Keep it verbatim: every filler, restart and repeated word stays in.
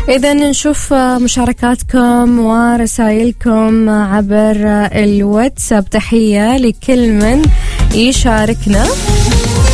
إذا نشوف مشاركاتكم ورسائلكم عبر الواتساب. تحية لكل من يشاركنا.